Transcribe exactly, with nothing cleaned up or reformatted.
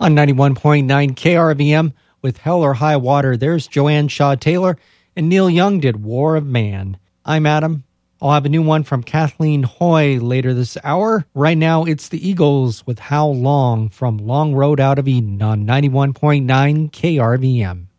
On ninety-one point nine K R V M, with Hell or High Water, there's Joanne Shaw Taylor, and Neil Young did War of Man. I'm Adam. I'll have a new one from Kathleen Hoy later this hour. Right now, it's the Eagles with How Long from Long Road Out of Eden on ninety-one point nine K R V M.